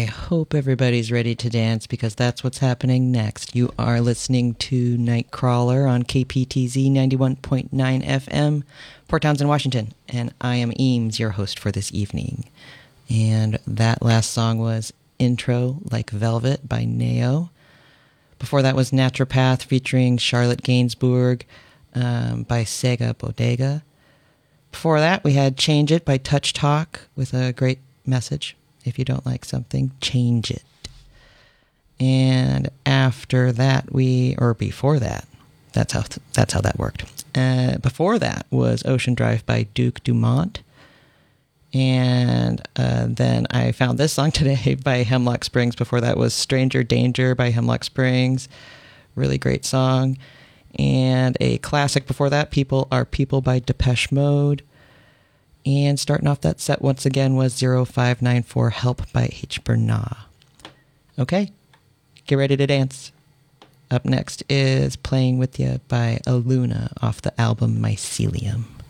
I hope everybody's ready to dance because that's what's happening next. You are listening to Nightcrawler on KPTZ 91.9 FM, Port Townsend, Washington, and I am Eames, your host for this evening. And that last song was Intro Like Velvet by Nao. Before that was Naturopath featuring Charlotte Gainsbourg by Sega Bodega. Before that, we had Change It by Touch Talk with a great message. If you don't like something, change it. And after that, before that, that's how that worked. Before that was Ocean Drive by Duke Dumont. And then I found this song today by Hemlock Springs. Before that was Stranger Danger by Hemlock Springs. Really great song. And a classic before that, People Are People by Depeche Mode. And starting off that set once again was 0594 Help by H. Bernat. Okay, get ready to dance. Up next is Playing With Ya by Aluna off the album Mycelium.